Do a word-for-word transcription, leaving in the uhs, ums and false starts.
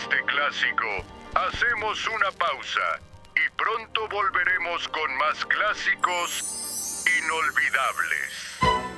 este clásico, hacemos una pausa y pronto volveremos con más clásicos inolvidables.